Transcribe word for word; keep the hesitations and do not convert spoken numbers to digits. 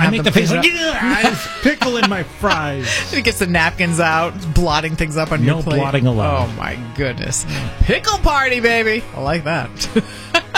have make them the face clean like, it up. yeah, there's pickle in my fries. He gets the napkins out, blotting things up on No your plate. blotting allowed. Oh my goodness. Pickle party, baby. I like that.